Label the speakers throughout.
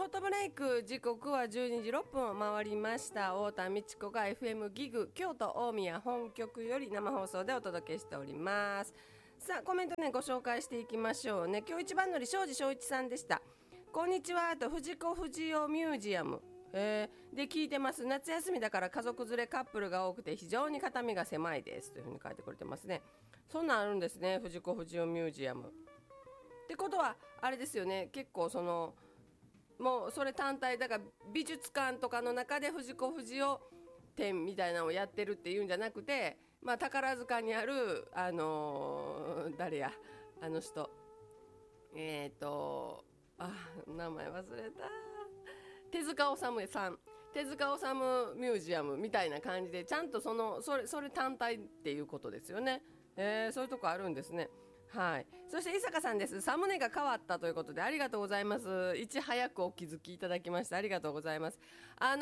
Speaker 1: ホットブレイク、時刻は12時6分を回りました。太田美智子が FM ギグ京都大宮本局より生放送でお届けしております。さあコメントねご紹介していきましょうね。今日一番乗り庄司正一さんでした。こんにちはと藤子不二雄ミュージアムで聞いてます。夏休みだから家族連れカップルが多くて非常に肩身が狭いですというふうに書いてくれてますね。そんなんあるんですね、藤子不二雄ミュージアムってことはあれですよね。結構そのもうそれ単体だから美術館とかの中で藤子不二雄展みたいなのをやってるっていうんじゃなくて、まあ、宝塚にある誰やあの人名前忘れた。手塚治虫さん、手塚治虫ミュージアムみたいな感じでちゃんとそれ単体っていうことですよね。そういうとこあるんですね。はい、そして伊坂さんです。サムネが変わったということでありがとうございます。いち早くお気づきいただきましてありがとうございます。こ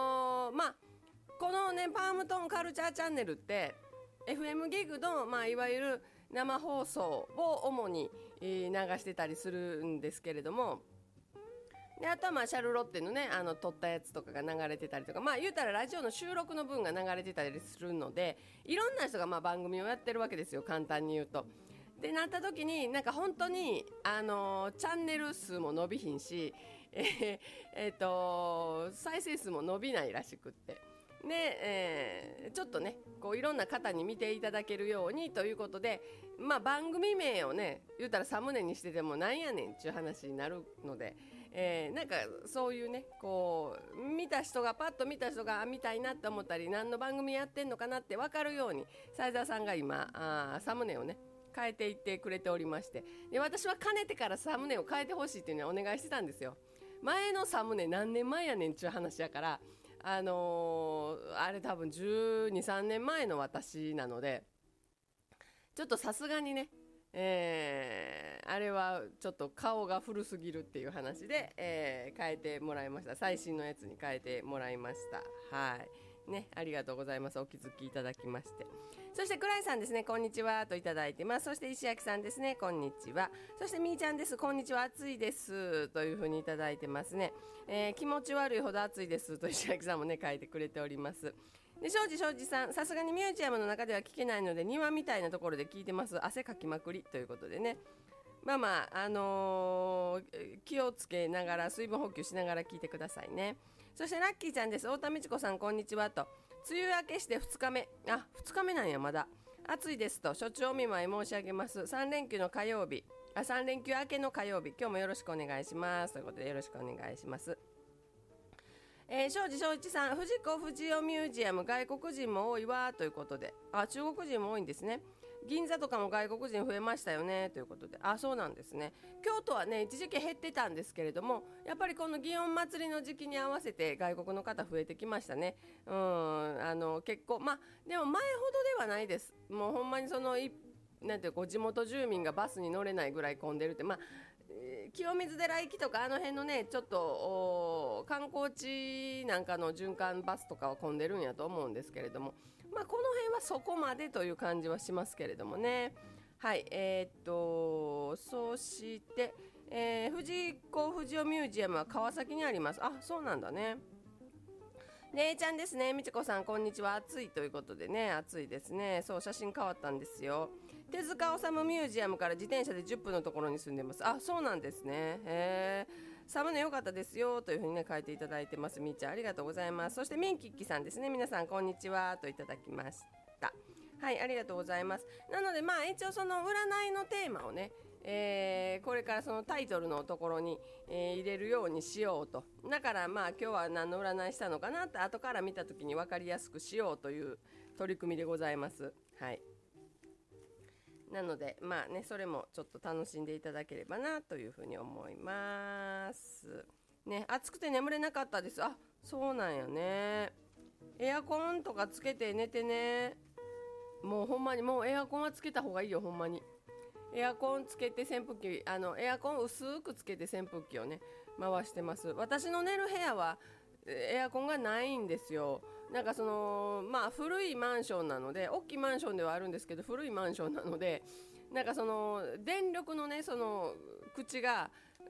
Speaker 1: のねパームトンカルチャーチャンネルって FM ギグの、いわゆる生放送を主に、流してたりするんですけれども、であとはシャルロッテのね撮ったやつとかが流れてたりとか、言うたらラジオの収録の分が流れてたりするので、いろんな人が番組をやってるわけですよ、簡単に言うと。でなった時になんか本当にチャンネル数も伸びひんし、再生数も伸びないらしくって、で、ちょっとねこういろんな方に見ていただけるようにということで、番組名をね言うたらサムネにしててもなんやねんっていう話になるので、なんかそういうねこうパッと見た人が見たいなって思ったり何の番組やってんのかなって分かるように斉沢さんが今サムネをね変えていってくれておりまして、で私はかねてからサムネを変えてほしいっていうのはお願いしてたんですよ。前のサムネ何年前やねんっていう話やから、あれ多分12、13年前の私なので、ちょっとさすがにね、あれはちょっと顔が古すぎるっていう話で、変えてもらいました。最新のやつに変えてもらいました。はいね、ありがとうございます。お気づきいただきまして。そして倉井さんですね、こんにちはといただいてます。そして石焼さんですね、こんにちは。そしてみーちゃんです、こんにちは、暑いですというふうにいただいてますね。気持ち悪いほど暑いですと石焼さんもね書いてくれております。で庄司さん、さすがにミュージアムの中では聞けないので庭みたいなところで聞いてます。汗かきまくりということでね、気をつけながら水分補給しながら聞いてくださいね。そしてラッキーちゃんです。太田美智子さん、こんにちはと。梅雨明けして2日目、2日目なんや、まだ暑いですと所長お見舞い申し上げます。3連休明けの火曜日、今日もよろしくお願いしますということでよろしくお願いします。庄司正一さん、藤子不二雄ミュージアム外国人も多いわということで、中国人も多いんですね。銀座とかも外国人増えましたよねということで、そうなんですね。京都はね一時期減ってたんですけれども、やっぱりこの祇園祭りの時期に合わせて外国の方増えてきましたね。結構でも前ほどではないです。もうほんまになんていう地元住民がバスに乗れないぐらい混んでるって、清水寺行きとかあの辺のねちょっと観光地なんかの循環バスとかは混んでるんやと思うんですけれども、この辺はそこまでという感じはしますけれどもね。はい、そして、藤子不二雄ミュージアムは川崎にあります。そうなんだね。姉ちゃんですね、みちこさん、こんにちは。暑いということでね、暑いですね。そう、写真変わったんですよ。手塚治虫ミュージアムから自転車で10分のところに住んでます。そうなんですね。サムネ良かったですよというふうにね書いていただいてます。みーちゃんありがとうございます。そしてミンキッキさんですね、皆さんこんにちはといただきました。はい、ありがとうございます。なので一応その占いのテーマをね、これからそのタイトルのところに、入れるようにしようと。だから今日は何の占いしたのかなって後から見た時に分かりやすくしようという取り組みでございます。はい、なのでそれもちょっと楽しんでいただければなというふうに思いますね。暑くて眠れなかったです。そうなんやね。エアコンとかつけて寝てね。もうほんまにもうエアコンはつけた方がいいよ。ほんまにエアコンつけて扇風機エアコン薄くつけて扇風機をね回してます。私の寝る部屋はエアコンがないんですよ。なんか古いマンションなので、大きいマンションではあるんですけど古いマンションなので、なんか電力のね口が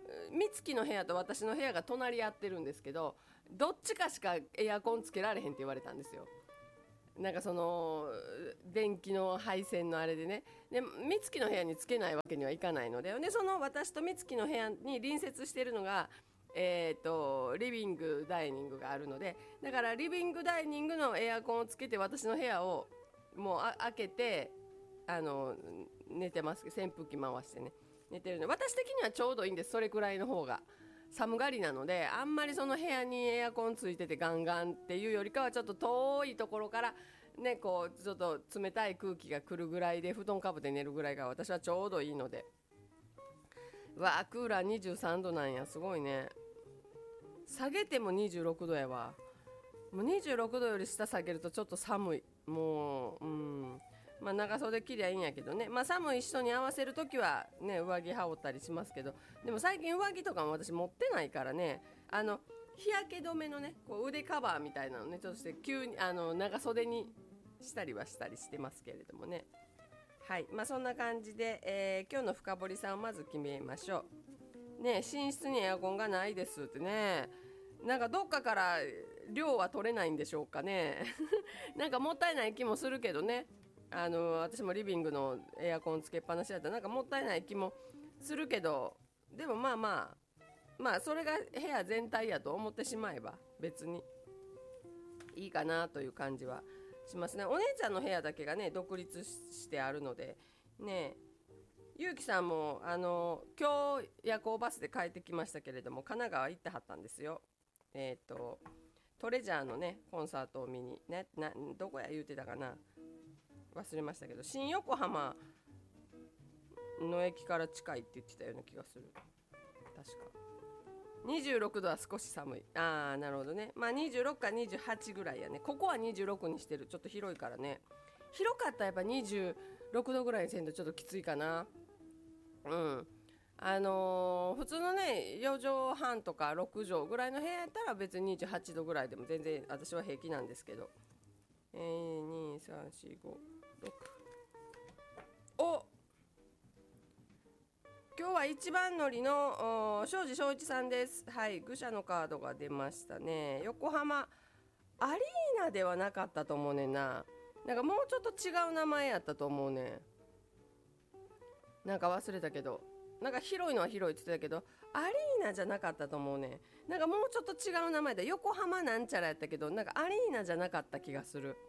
Speaker 1: 美月の部屋と私の部屋が隣り合ってるんですけど、どっちかしかエアコンつけられへんって言われたんですよ。なんかその電気の配線のあれでね。で美月の部屋につけないわけにはいかないので、その私と美月の部屋に隣接しているのがリビングダイニングがあるので、だからリビングダイニングのエアコンをつけて私の部屋をもう開けて寝てます。扇風機回してね寝てるので、私的にはちょうどいいんです。それくらいの方が寒がりなので、あんまりその部屋にエアコンついててガンガンっていうよりかは、ちょっと遠いところからね、こうちょっと冷たい空気が来るぐらいで布団かぶって寝るぐらいが私はちょうどいいので。わあ、クーラー23度なんや、すごいね。下げても26度やわ。もう26度より下下げるとちょっと寒い。もうまあ長袖着りゃいいんやけどね。まあ寒い人に合わせるときはね上着羽織ったりしますけど、でも最近上着とかも私持ってないからね、日焼け止めのねこう腕カバーみたいなのねちょっとして急に長袖にしたりはしたりしてますけれどもね。はい、まあそんな感じで、今日の深掘りさんをまず決めましょうね。寝室にエアコンがないですってね、なんかどっかから量は取れないんでしょうかねなんかもったいない気もするけどね。私もリビングのエアコンつけっぱなしだったらなんかもったいない気もするけど、でもまあそれが部屋全体やと思ってしまえば別にいいかなという感じはしますね。お姉ちゃんの部屋だけがね独立してあるのでね。ゆうきさんも今日夜行バスで帰ってきましたけれども、神奈川行ってはったんですよ。トレジャーのねコンサートを見にね、どこや言うてたかな、忘れましたけど、新横浜の駅から近いって言ってたような気がする。確か26度は少し寒い。なるほどね。まあ26か28ぐらいやね。ここは26にしてる。ちょっと広いからね。広かったらやっぱ26度ぐらいにせんとちょっときついかな。普通のね4畳半とか6畳ぐらいの部屋やったら別に28度ぐらいでも全然私は平気なんですけど、2、3、4、5、6。お、今日は一番乗りの庄司正一さんです。はい、愚者のカードが出ましたね。横浜アリーナではなかったと思うねんな。なんかもうちょっと違う名前やったと思うね。なんか忘れたけど、なんか広いのは広いって言ってたけどアリーナじゃなかったと思うね。なんかもうちょっと違う名前で横浜なんちゃらやったけど、なんかアリーナじゃなかった気がする。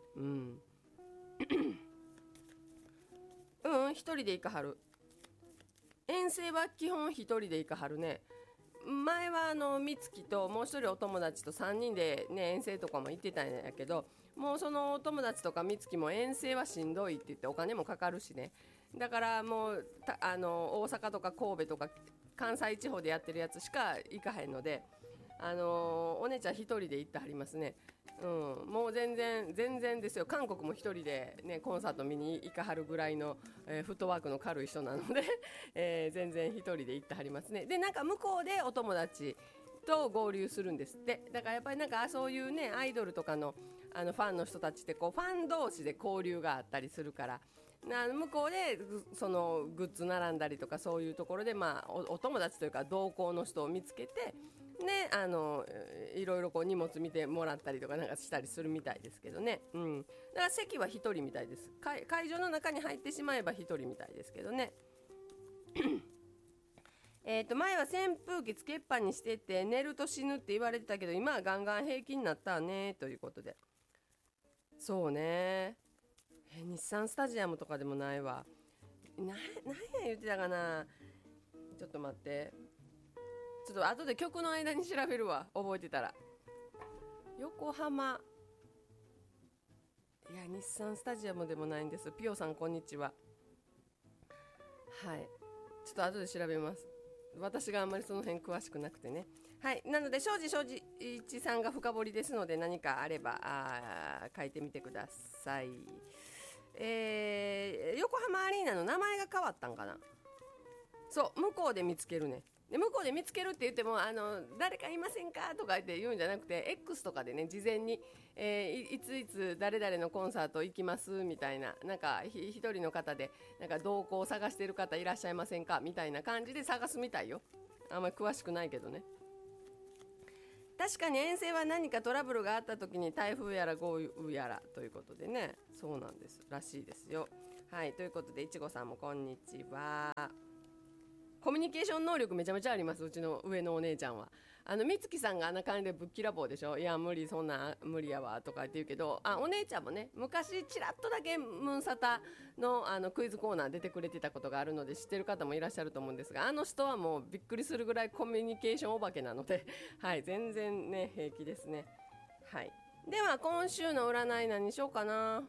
Speaker 1: 一人で行かはる。遠征は基本一人で行かはるね。前は美月ともう一人お友達と3人でね遠征とかも行ってたんやけど、もうそのお友達とか美月も遠征はしんどいって言ってお金もかかるしね。だからもう大阪とか神戸とか関西地方でやってるやつしか行かへんので、お姉ちゃん一人で行ってはりますね。もう全然ですよ。韓国も一人で、ね、コンサート見に行かはるぐらいの、フットワークの軽い人なので、全然一人で行ってはりますね。でなんか向こうでお友達と合流するんですって。だからやっぱりなんかそういうねアイドルとかの、ファンの人たちってこうファン同士で交流があったりするから、向こうでそのグッズ並んだりとかそういうところで、お友達というか同行の人を見つけてね、いろいろこう荷物見てもらったりとかなんかしたりするみたいですけどね。だから席は1人みたいです。会場の中に入ってしまえば1人みたいですけどね前は扇風機つけっぱにしてて寝ると死ぬって言われてたけど、今はガンガン平気になったねということで。そうね、日産スタジアムとかでもないわ。なんや言ってたかな。ちょっと待って、ちょっと後で曲の間に調べるわ、覚えてたら。横浜、いや日産スタジアムでもないんです。ピオさんこんにちは。はい、ちょっと後で調べます。私があんまりその辺詳しくなくてね。はい、なので庄司一さんが深掘りですので、何かあれば書いてみてください。横浜アリーナの名前が変わったんかな。そう、向こうで見つけるね。 で向こうで見つけるって言っても誰かいませんかとか言って言うんじゃなくて X とかでね事前に、いついつ誰々のコンサート行きますみたいな、なんか一人の方でなんか同行を探してる方いらっしゃいませんかみたいな感じで探すみたいよ。あんまり詳しくないけどね。確かに遠征は何かトラブルがあった時に台風やら豪雨やらということでね、そうなんですらしいですよ。はい、ということでいちごさんもこんにちは。コミュニケーション能力めちゃめちゃあります、うちの上のお姉ちゃんは。美月さんがあんな感じでぶっきらぼうでしょ。いや無理、そんな無理やわとかって言うけど、お姉ちゃんもね昔ちらっとだけムーンサタのクイズコーナー出てくれてたことがあるので知ってる方もいらっしゃると思うんですが、あの人はもうびっくりするぐらいコミュニケーションお化けなのではい全然ね平気ですね。はい、では今週の占い何しようかな。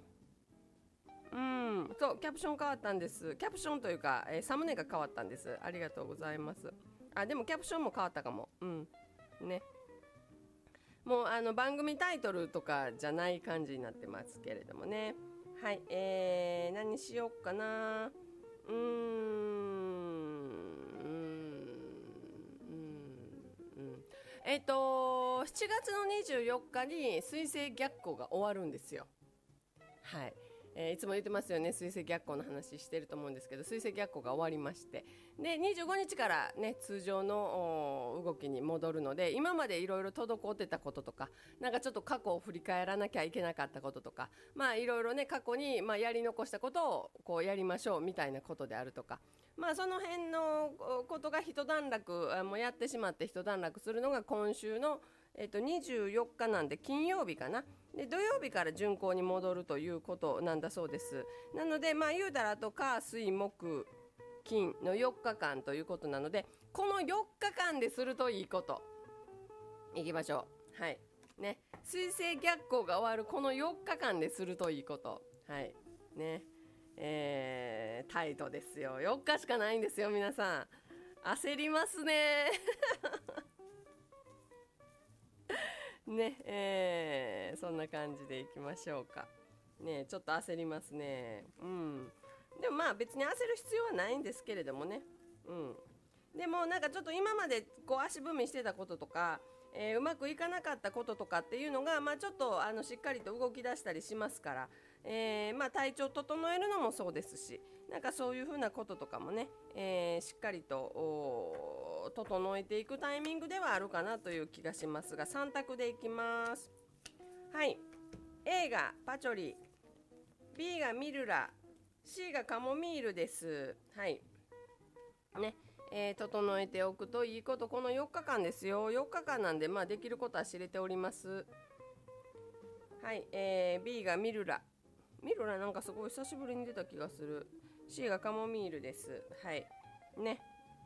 Speaker 1: そうキャプション変わったんです。キャプションというか、サムネが変わったんです。ありがとうございます。でもキャプションも変わったかも。ね、もう番組タイトルとかじゃない感じになってますけれどもね。はい、何しようかな。7月の24日に水星逆行が終わるんですよ。はい、いつも言ってますよね、水星逆行の話してると思うんですけど、水星逆行が終わりまして、で25日からね通常の動きに戻るので、今までいろいろ滞ってたこととか、なんかちょっと過去を振り返らなきゃいけなかったこととか、いろいろね過去にやり残したことをこうやりましょうみたいなことであるとか、その辺のことが一段落、もうやってしまって一段落するのが今週の24日なんで金曜日かな。で土曜日から巡行に戻るということなんだそうです。なので言うたらあと火水木金の4日間ということなので、この4日間でするといいこといきましょう。はいね、水星逆行が終わるこの4日間でするといいことはいね、タイトですよ。4日しかないんですよ皆さん。焦りますねね、そんな感じでいきましょうかね。ちょっと焦りますね。でも別に焦る必要はないんですけれどもね。でもなんかちょっと今までこう足踏みしてたこととか、うまくいかなかったこととかっていうのが、ちょっとしっかりと動き出したりしますから、体調整えるのもそうですし、なんかそういうふうなこととかもね、しっかりと整えていくタイミングではあるかなという気がしますが、3択でいきます。はい、A がパチョリ、 B がミルラ、 C がカモミールです。はいね、整えておくといいこと、この4日間ですよ。4日間なんでできることは知れております。はい、B がミルラ、なんかすごい久しぶりに出た気がする。 C がカモミールです。はいね、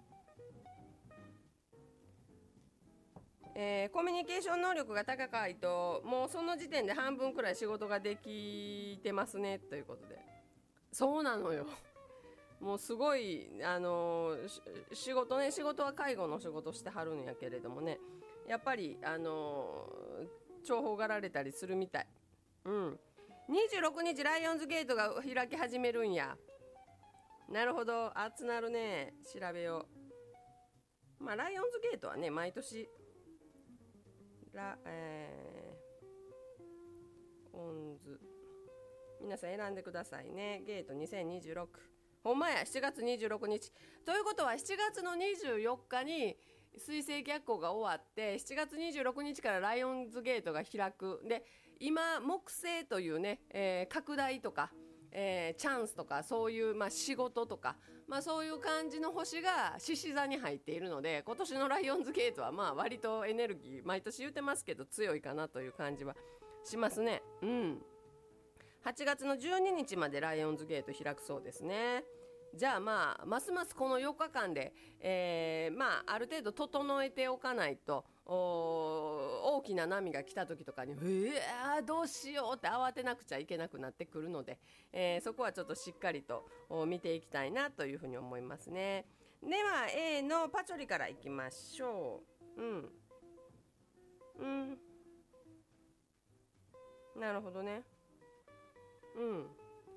Speaker 1: コミュニケーション能力が高いともうその時点で半分くらい仕事ができてますねということで、そうなのよもうすごい仕事は介護の仕事してはるんやけれどもね、やっぱり重宝がられたりするみたい。26日ライオンズゲートが開き始めるんや。なるほど、熱なるね。調べよう。ライオンズゲートはね毎年オンズ皆さん選んでくださいね。ゲート2026、ほんまや7月26日ということは、7月の24日に水星逆行が終わって7月26日からライオンズゲートが開く。で今木星というね、拡大とか、チャンスとかそういう、仕事とか、そういう感じの星が獅子座に入っているので、今年のライオンズゲートは割とエネルギー毎年言ってますけど強いかなという感じはしますね。8月の12日までライオンズゲート開くそうですね。じゃあますますこの4日間で、ある程度整えておかないと大きな波が来た時とかにどうしようって慌てなくちゃいけなくなってくるので、そこはちょっとしっかりと見ていきたいなというふうに思いますね。では A のパチョリからいきましょう。なるほどね。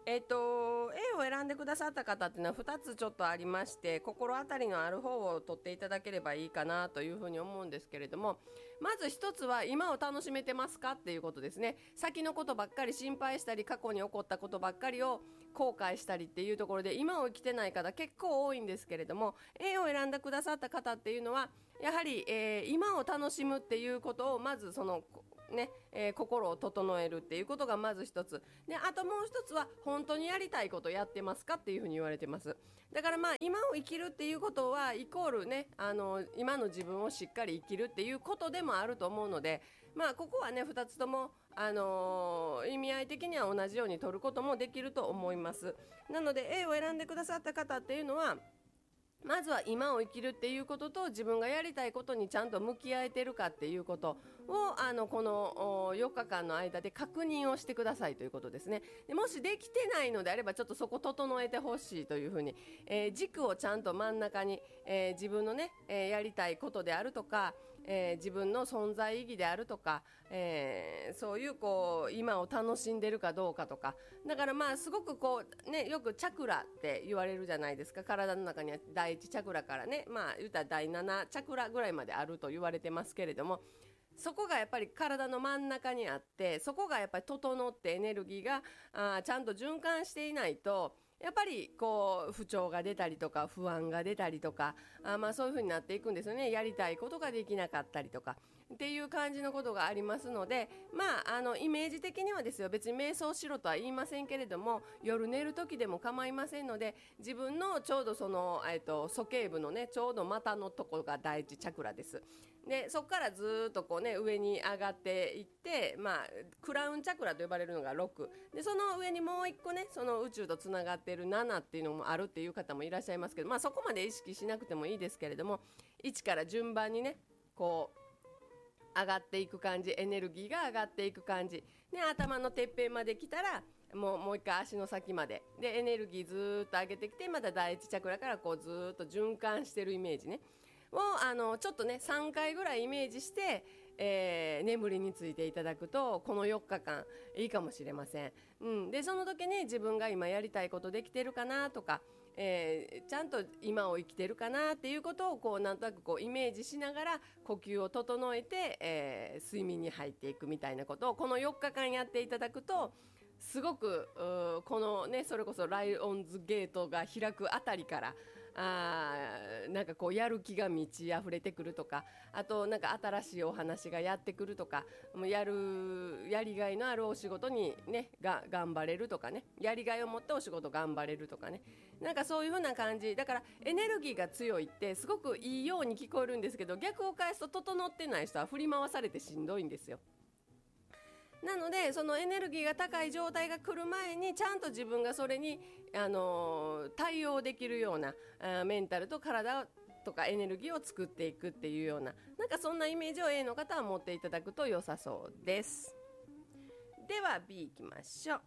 Speaker 1: A を選んでくださった方っていうのは2つちょっとありまして、心当たりのある方を取っていただければいいかなというふうに思うんですけれども、まず1つは今を楽しめてますかっていうことですね。先のことばっかり心配したり、過去に起こったことばっかりを後悔したりっていうところで今を生きてない方結構多いんですけれども、 A を選んでくださった方っていうのはやはり、今を楽しむっていうことをまずそのね、心を整えるっていうことがまず一つで、あともう一つは本当にやりたいことやってますかっていうふうに言われてます。だからまあ今を生きるっていうことはイコールね、今の自分をしっかり生きるっていうことでもあると思うので、まあここはね2つとも意味合い的には同じように取ることもできると思います。なので A を選んでくださった方っていうのはまずは今を生きるっていうことと自分がやりたいことにちゃんと向き合えてるかっていうことをこの4日間の間で確認をしてくださいということですね。でもしできてないのであればちょっとそこ整えてほしいというふうに、軸をちゃんと真ん中に、自分のね、やりたいことであるとか、自分の存在意義であるとか、そういうこう今を楽しんでるかどうかとか、だからまあすごくこうね、よくチャクラって言われるじゃないですか。体の中には第1チャクラからね、まあ言ったら第7チャクラぐらいまであると言われてますけれども、そこがやっぱり体の真ん中にあって、そこがやっぱり整ってエネルギーがちゃんと循環していないとやっぱりこう不調が出たりとか不安が出たりとか、まあそういう風になっていくんですよね。やりたいことができなかったりとかっていう感じのことがありますので、まあイメージ的にはですよ、別に瞑想しろとは言いませんけれども、夜寝る時でも構いませんので、自分のちょうどその鼠径部のねちょうど股のとこが第一チャクラです。でそこからずっとこうね上に上がっていって、まあクラウンチャクラと呼ばれるのが6で、その上にもう一個ね、その宇宙とつながっている7っていうのもあるっていう方もいらっしゃいますけど、まあそこまで意識しなくてもいいですけれども、1から順番にねこう上がっていく感じ、エネルギーが上がっていく感じで、頭のてっぺんまで来たらもう一回足の先まででエネルギーずっと上げてきて、また第一チャクラからこうずっと循環してるイメージねをちょっとね3回ぐらいイメージして、眠りについていただくとこの4日間いいかもしれません。でその時に自分が今やりたいことできてるかなとか、ちゃんと今を生きてるかなっていうことをこうなんとなくこうイメージしながら呼吸を整えて、睡眠に入っていくみたいなことをこの4日間やっていただくと、すごくこのねそれこそライオンズゲートが開くあたりからなんかこうやる気が満ち溢れてくるとか、あとなんか新しいお話がやってくるとか、もうやりがいのあるお仕事にね頑張れるとかね、やりがいを持ってお仕事頑張れるとかね、なんかそういう風な感じだから、エネルギーが強いってすごくいいように聞こえるんですけど、逆を返すと整ってない人は振り回されてしんどいんですよ。なのでそのエネルギーが高い状態が来る前にちゃんと自分がそれに、対応できるようなメンタルと体とかエネルギーを作っていくっていうような、なんかそんなイメージを A の方は持っていただくと良さそうです。では B いきましょう。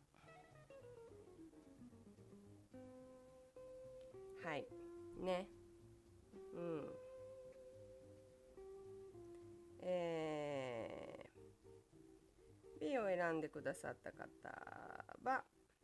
Speaker 1: はいね、B を選んでくださった方は、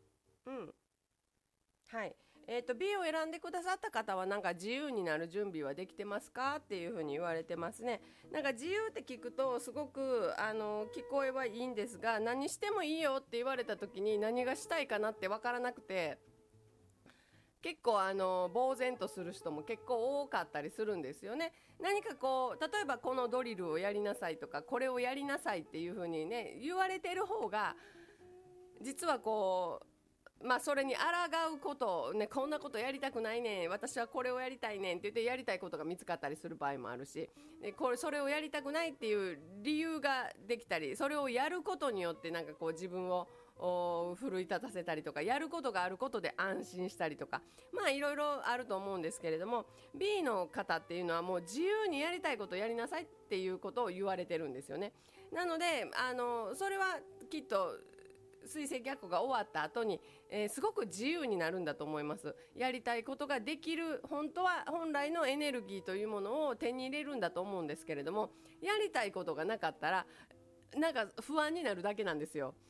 Speaker 1: はい。B を選んでくださった方はなんか自由になる準備はできてますかっていうふうに言われてますね。なんか自由って聞くとすごく聞こえはいいんですが、何してもいいよって言われた時に何がしたいかなって分からなくて、結構呆然とする人も結構多かったりするんですよね。何かこう例えばこのドリルをやりなさいとかこれをやりなさいっていう風にね言われてる方が、実はこうそれに抗うことをね、こんなことやりたくないねん、私はこれをやりたいねんって言ってやりたいことが見つかったりする場合もあるし、それをやりたくないっていう理由ができたり、それをやることによってなんかこう自分を奮い立たせたりとか、やることがあることで安心したりとか、いろいろあると思うんですけれども、 B の方っていうのはもう自由にやりたいことをやりなさいっていうことを言われてるんですよね。なのでそれはきっと水星逆行が終わった後に、すごく自由になるんだと思います。やりたいことができる、本来のエネルギーというものを手に入れるんだと思うんですけれども、やりたいことがなかったらなんか不安になるだけなんですよ。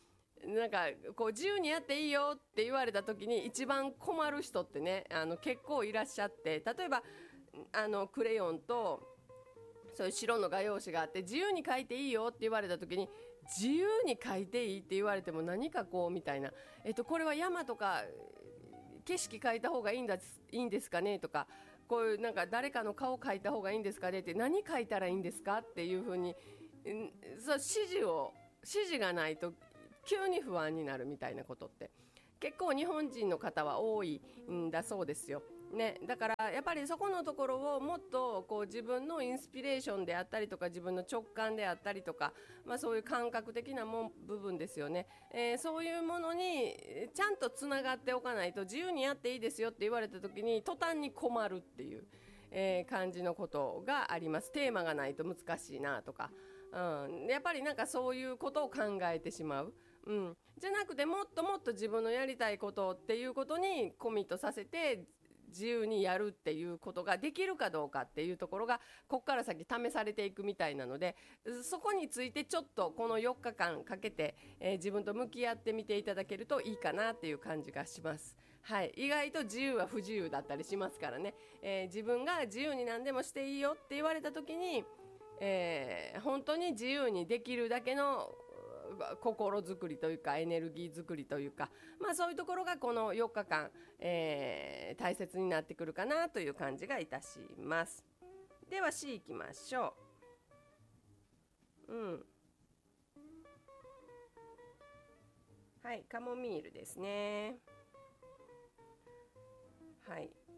Speaker 1: なんかこう自由にやっていいよって言われた時に一番困る人ってね、結構いらっしゃって、例えばクレヨンとそういう白の画用紙があって自由に描いていいよって言われた時に、自由に描いていいって言われても何かこうみたいな、これは山とか景色描いた方がいいんですかねとか、こういうなんか誰かの顔描いた方がいいんですかねって、何描いたらいいんですかっていう風に、そう指示がないと急に不安になるみたいなことって結構日本人の方は多いんだそうですよ。ね、だからやっぱりそこのところをもっとこう自分のインスピレーションであったりとか自分の直感であったりとか、そういう感覚的な部分ですよね、そういうものにちゃんとつながっておかないと、自由にやっていいですよって言われた時に途端に困るっていう、感じのことがあります。テーマがないと難しいなとか、やっぱりなんかそういうことを考えてしまう。じゃなくてもっともっと自分のやりたいことっていうことにコミットさせて自由にやるっていうことができるかどうかっていうところがここから先試されていくみたいなので、そこについてちょっとこの4日間かけて、自分と向き合ってみていただけるといいかなっていう感じがします。はい、意外と自由は不自由だったりしますからね、自分が自由に何でもしていいよって言われた時に、本当に自由にできるだけの心づくりというかエネルギーづくりというか、そういうところがこの4日間、大切になってくるかなという感じがいたします。では C いきましょう。はい、カモミールですね。はい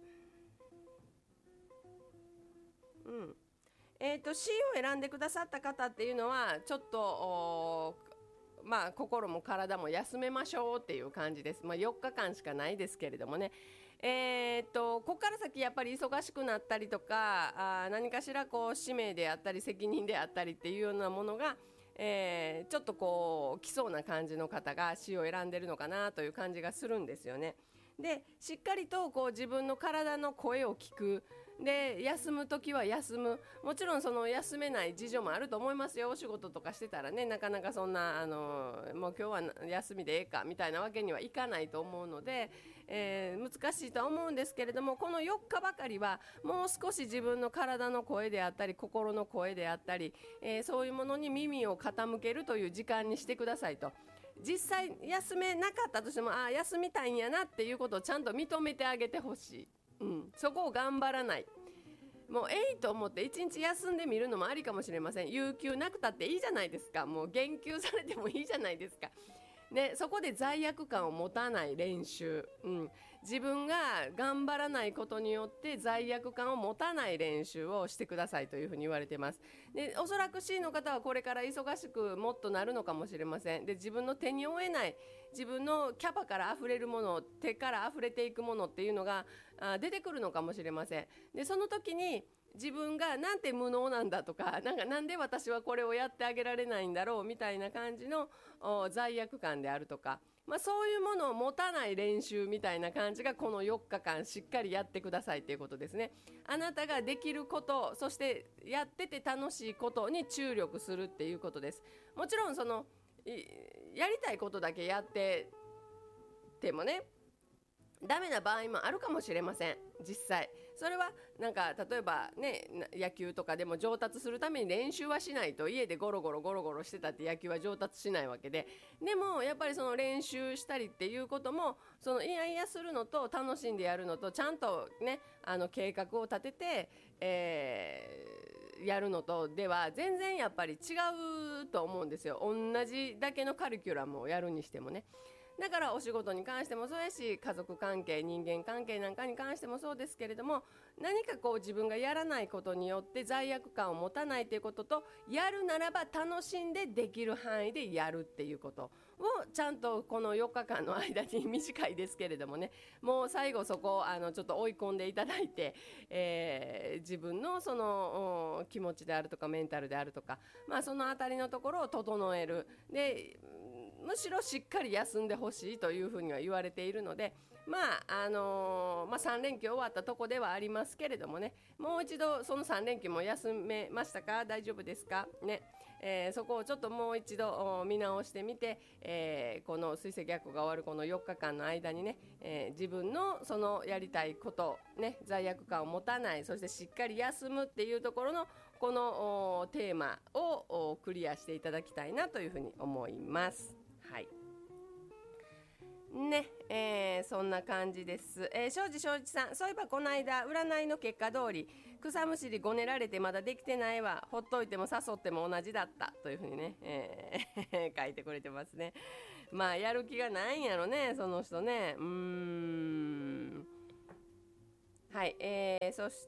Speaker 1: 。C を選んでくださった方っていうのはちょっと心も体も休めましょうっていう感じです。4日間しかないですけれどもね、ここから先やっぱり忙しくなったりとか、何かしらこう使命であったり責任であったりっていうようなものが、ちょっとこう来そうな感じの方が死を選んでるのかなという感じがするんですよね。でしっかりとこう自分の体の声を聞く。で休む時は休む。もちろんその休めない事情もあると思いますよ。お仕事とかしてたらね、なかなかそんなもう今日は休みでええかみたいなわけにはいかないと思うので、難しいとは思うんですけれども、この4日ばかりはもう少し自分の体の声であったり心の声であったり、そういうものに耳を傾けるという時間にしてくださいと。実際休めなかったとしても、休みたいんやなっていうことをちゃんと認めてあげてほしい。そこを頑張らない。もうと思って一日休んでみるのもありかもしれません。有給なくたっていいじゃないですか。もう減給されてもいいじゃないですかね。そこで罪悪感を持たない練習、自分が頑張らないことによって罪悪感を持たない練習をしてくださいというふうに言われてます。でおそらく C の方はこれから忙しくもっとなるのかもしれません。で自分の手に負えない、自分のキャパから溢れるもの、手から溢れていくものっていうのが出てくるのかもしれません。でその時に自分がなんて無能なんだとか、なんで私はこれをやってあげられないんだろうみたいな感じの罪悪感であるとか、そういうものを持たない練習みたいな感じがこの4日間しっかりやってくださいということですね。あなたができること、そしてやってて楽しいことに注力するっていうことです。もちろんそのやりたいことだけやっててもねダメな場合もあるかもしれません。実際それはなんか例えばね、野球とかでも上達するために練習はしないと、家でゴロゴロしてたって野球は上達しないわけで、でもやっぱりその練習したりっていうことも、そのいやいやするのと楽しんでやるのとちゃんとね計画を立てて、やるのとでは全然やっぱり違うと思うんですよ。同じだけのカリキュラムをやるにしてもね。だからお仕事に関してもそうやし、家族関係、人間関係なんかに関してもそうですけれども、何かこう自分がやらないことによって罪悪感を持たないということと、やるならば楽しんでできる範囲でやるっていうことをちゃんとこの4日間の間に、短いですけれどもね、もう最後そこをちょっと追い込んでいただいて、自分のその気持ちであるとかメンタルであるとか、そのあたりのところを整える。でむしろしっかり休んでほしいというふうには言われているので、 3連休終わったとこではありますけれどもね、もう一度その3連休も休めましたか？大丈夫ですかね。そこをちょっともう一度見直してみて、この水星逆行が終わるこの4日間の間にね、自分のそのやりたいことね、罪悪感を持たない、そしてしっかり休むっていうところのこのテーマをクリアしていただきたいなというふうに思います。はいね、そんな感じです。庄司さん、そういえばこの間占いの結果通り草むしりごねられてまだできてないわ、ほっといても誘っても同じだったというふうにね、書いてくれてますね。まあやる気がないんやろね、その人ね。はい、そして、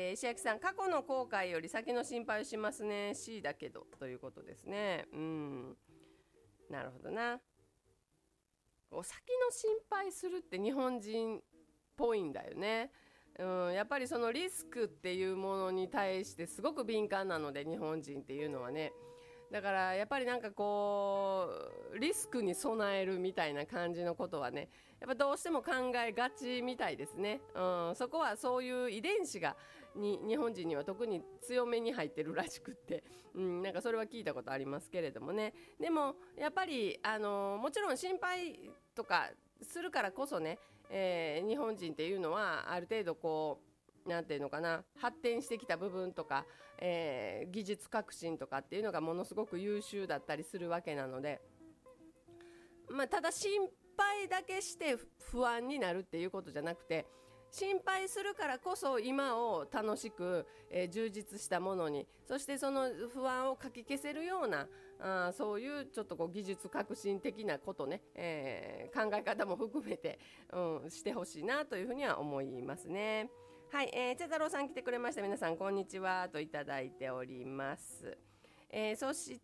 Speaker 1: 石焼さん、過去の後悔より先の心配をしますね。 C だけどということですね。なるほどな。先の心配するって日本人っぽいんだよね。やっぱりそのリスクっていうものに対してすごく敏感なので、日本人っていうのはね。だからやっぱりなんかこうリスクに備えるみたいな感じのことはね、やっぱどうしても考えがちみたいですね。そこはそういう遺伝子が日本人には特に強めに入ってるらしくって、なんかそれは聞いたことありますけれどもね。でもやっぱりもちろん心配とかするからこそね、日本人っていうのはある程度こうなんていうのかな、発展してきた部分とか、技術革新とかっていうのがものすごく優秀だったりするわけなので、ただ心配だけして不安になるっていうことじゃなくて、心配するからこそ今を楽しく、充実したものに、そしてその不安をかき消せるようなそういうちょっとこう技術革新的なことね、考え方も含めて、してほしいなというふうには思いますね。はい、茶太郎さん来てくれました。皆さんこんにちはといただいております。そして、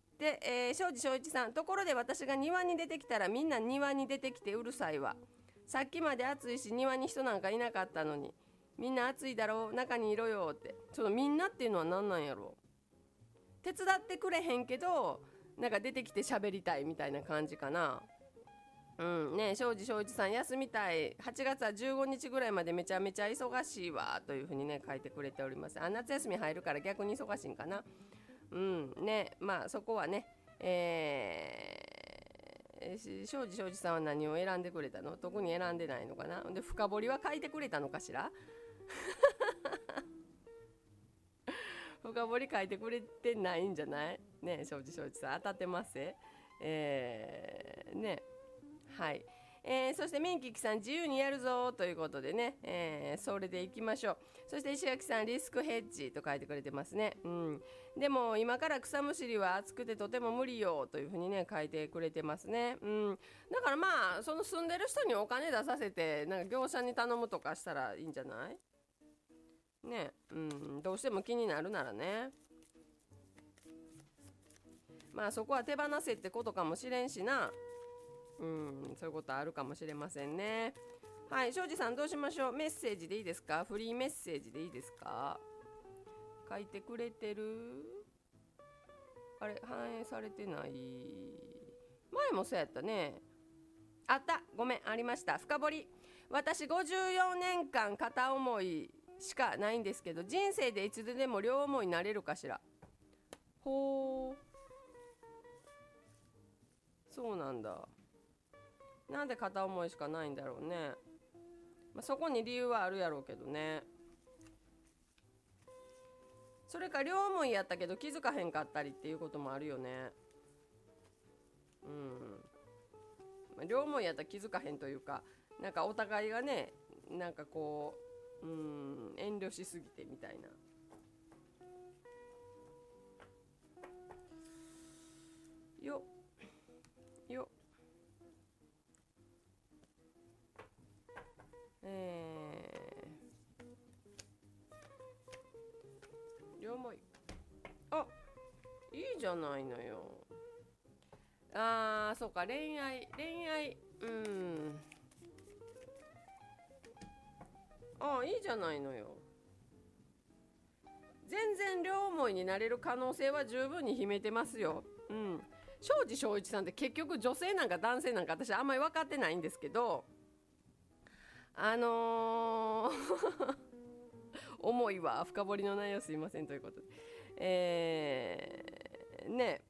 Speaker 1: 庄司一さん、ところで私が庭に出てきたらみんな庭に出てきてうるさいわ。さっきまで暑いし庭に人なんかいなかったのに、みんな暑いだろう、中にいろよって。ちょっとみんなっていうのは何なんやろう。手伝ってくれへんけどなんか出てきて喋りたいみたいな感じかな。ね、庄司一さん休みたい、8月は15日ぐらいまでめちゃめちゃ忙しいわというふうにね書いてくれております。夏休み入るから逆に忙しいんかな。ね、そこはね、庄司さんは何を選んでくれたの？特に選んでないのかな。で深掘りは書いてくれたのかしら深掘り書いてくれてないんじゃないね。庄司さん当たってますね。はい、そしてミンキキさん、自由にやるぞということでね、それでいきましょう。そして石垣さん、リスクヘッジと書いてくれてますね。でも今から草むしりは暑くてとても無理よというふうにね書いてくれてますね。だからその住んでる人にお金出させてなんか業者に頼むとかしたらいいんじゃないね。どうしても気になるならね、そこは手放せってことかもしれんしな。そういうことあるかもしれませんね。はい、庄司さんどうしましょう。メッセージでいいですか？フリーメッセージでいいですか？書いてくれてる？あれ反映されてない。前もそうやったね。あった、ごめん、ありました。深掘り。私54年間片思いしかないんですけど、人生でいつでも両思いになれるかしら。ほー、そうなんだ。なんで片思いしかないんだろうね。そこに理由はあるやろうけどね。それか両思いやったけど気づかへんかったりっていうこともあるよね。両思いやったら気づかへんというか、なんかお互いがね、なんかこう遠慮しすぎてみたいな。よよ両思い、あ、いいじゃないのよ。そうか、恋愛、いいじゃないのよ。全然両思いになれる可能性は十分に秘めてますよ。庄司一さんって結局女性なんか男性なんか私あんまり分かってないんですけど、 重いわ、深掘りの内容すいませんということで、ね、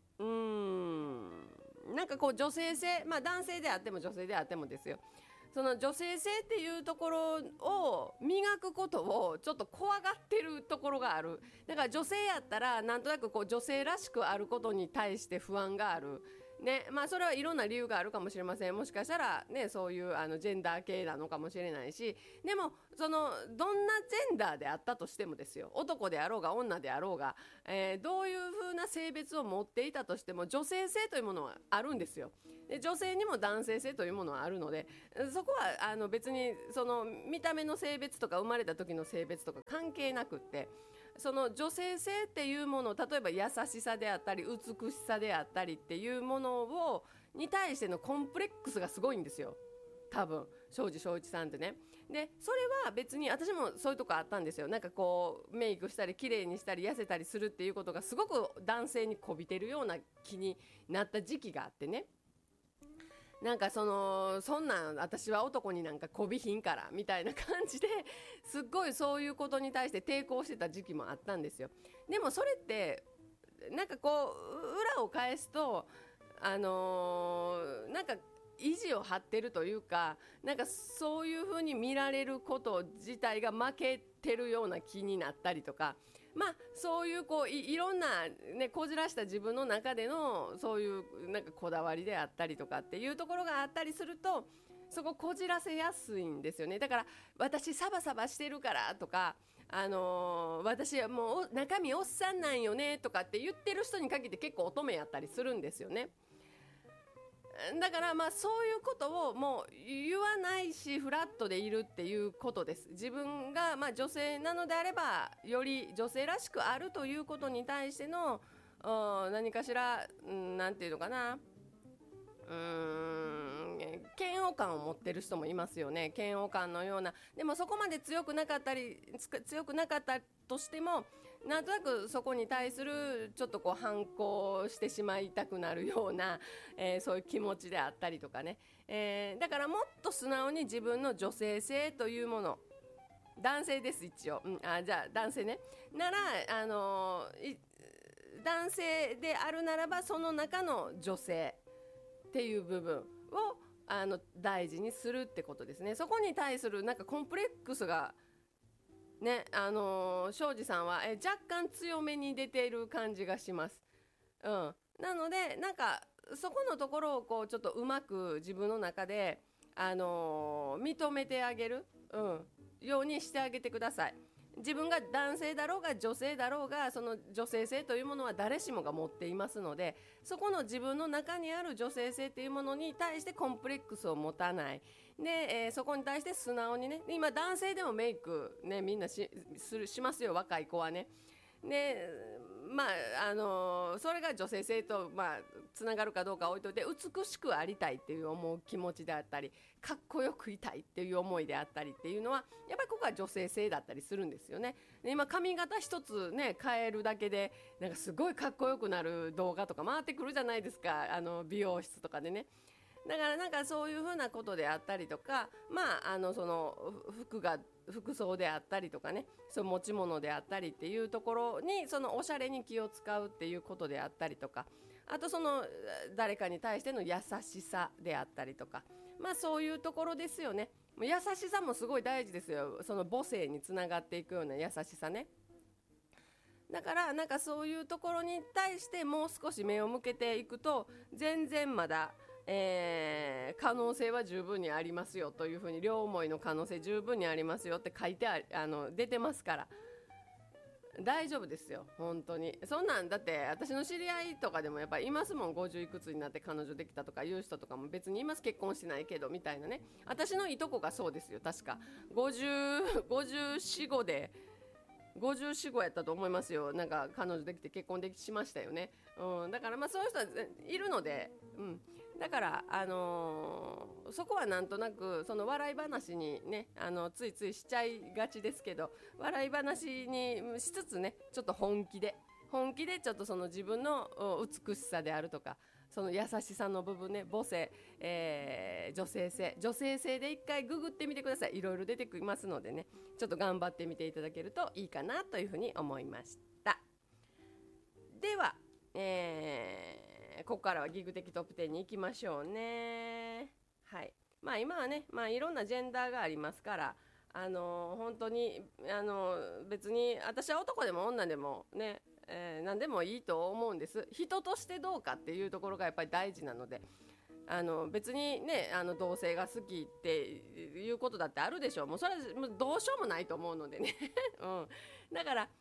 Speaker 1: なんかこう女性性、まあ男性であっても女性であってもですよ、その女性性っていうところを磨くことをちょっと怖がってるところがある。だから女性やったらなんとなくこう女性らしくあることに対して不安があるね。まあそれはいろんな理由があるかもしれません。もしかしたらね、そういうジェンダー系なのかもしれないし、でもそのどんなジェンダーであったとしてもですよ、男であろうが女であろうが、どういう風な性別を持っていたとしても女性性というものはあるんですよ。で女性にも男性性というものはあるので、そこは別にその見た目の性別とか生まれた時の性別とか関係なくって、その女性性っていうものを、例えば優しさであったり美しさであったりっていうものをに対してのコンプレックスがすごいんですよ、多分庄司翔一さんってね。でそれは別に私もそういうとこあったんですよ。なんかこうメイクしたり綺麗にしたり痩せたりするっていうことがすごく男性にこびてるような気になった時期があってね、なんかそんなん私は男になんかこびひんからみたいな感じですっごいそういうことに対して抵抗してた時期もあったんですよ。でもそれってなんかこう裏を返すとなんか意地を張ってるというか、なんかそういう風に見られること自体が負けてるような気になったりとか、まあそういうこういろんなねこじらした自分の中でのそういうなんかこだわりであったりとかっていうところがあったりすると、そここじらせやすいんですよね。だから私サバサバしてるからとか、私はもう中身おっさんなんよねとかって言ってる人に限って結構乙女やったりするんですよね。だからまあそういうことをもう言わないしフラットでいるっていうことです。自分がまあ女性なのであればより女性らしくあるということに対しての何かしら、なんていうのかな、嫌悪感を持ってる人もいますよね。嫌悪感のような、でもそこまで強くなかったとしても、なんとなくそこに対するちょっとこう反抗してしまいたくなるような、そういう気持ちであったりとかね、だからもっと素直に自分の女性性というもの、男性です一応、じゃあ男性ね、なら男性であるならばその中の女性っていう部分を大事にするってことですね。そこに対するなんかコンプレックスがね、庄司さんは若干強めに出ている感じがします。なのでなんかそこのところをこうちょっとうまく自分の中で、認めてあげる、ようにしてあげてください。自分が男性だろうが女性だろうが、その女性性というものは誰しもが持っていますので、そこの自分の中にある女性性というものに対してコンプレックスを持たないで、そこに対して素直にね、今男性でもメイクねみんなしますよ、若い子はね。でまあそれが女性性とつながるかどうか置いといて、美しくありたいっていう思う気持ちであったり、かっこよくいたいっていう思いであったりっていうのはやっぱりここは女性性だったりするんですよね。で今髪型一つね変えるだけでなんかすごいかっこよくなる動画とか回ってくるじゃないですか、美容室とかでね。だからなんかそういうふうなことであったりとか、その服装であったりとかね、その持ち物であったりっていうところにそのおしゃれに気を使うっていうことであったりとか、あとその誰かに対しての優しさであったりとか、そういうところですよね。優しさもすごい大事ですよ。その母性につながっていくような優しさね。だからなんかそういうところに対してもう少し目を向けていくと全然まだ可能性は十分にありますよというふうに、両思いの可能性十分にありますよって書いて出てますから大丈夫ですよ本当に。そんなんだって私の知り合いとかでもやっぱりいますもん。50いくつになって彼女できたとかいう人とかも別にいます。結婚してないけどみたいなね。私のいとこがそうですよ。確か54、5で54、5やったと思いますよ。なんか彼女できて結婚しましたよね。だからそういう人はいるので、だから、そこはなんとなくその笑い話にねついついしちゃいがちですけど、笑い話にしつつねちょっと本気でちょっとその自分の美しさであるとかその優しさの部分ね、母性、女性性で一回ググってみてください。いろいろ出てきますのでね、ちょっと頑張ってみていただけるといいかなというふうに思いました。では、ここからはギグ的トップ10に行きましょうね。はい。まあ今はね、いろんなジェンダーがありますから、本当に別に私は男でも女でもね、何でもいいと思うんです。人としてどうかっていうところがやっぱり大事なので、別にね同性が好きっていうことだってあるでしょう。もうそれはもうどうしようもないと思うのでね、うん、だから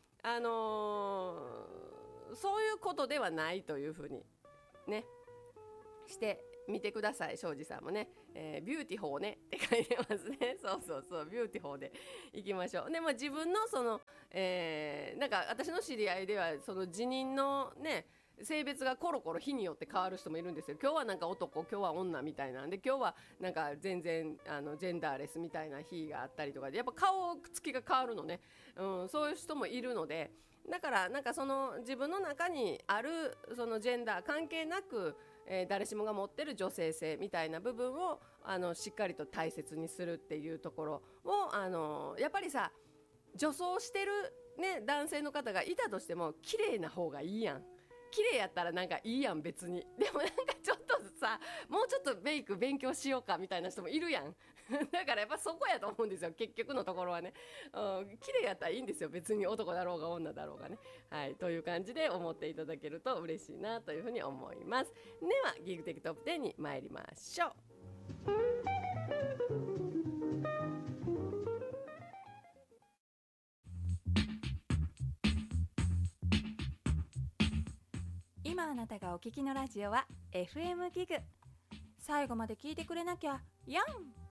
Speaker 1: そういうことではないというふうにねして見てください。庄司さんもね、ビューティフォーねって書いてますね。そうビューティフォーでいきましょう。でも自分のその、なんか私の知り合いではその自認のね性別がコロコロ日によって変わる人もいるんですよ。今日はなんか男、今日は女みたいなんで、今日はなんか全然ジェンダーレスみたいな日があったりとかで、やっぱ顔つきが変わるのね、そういう人もいるので、だからなんかその自分の中にあるそのジェンダー関係なく、誰しもが持ってる女性性みたいな部分をしっかりと大切にするっていうところをやっぱりさ、女装してる、ね、男性の方がいたとしても綺麗な方がいいやん。綺麗やったらなんかいいやん別に。でもなんかちょっとさ、もうちょっとメイク勉強しようかみたいな人もいるやんだからやっぱそこやと思うんですよ、結局のところはね。綺麗やったらいいんですよ、別に男だろうが女だろうがね。はい、という感じで思っていただけると嬉しいなというふうに思います。ではギグ的トップ10に参りましょう。
Speaker 2: 今あなたがお聞きのラジオは FM ギグ。最後まで聞いてくれなきゃやん。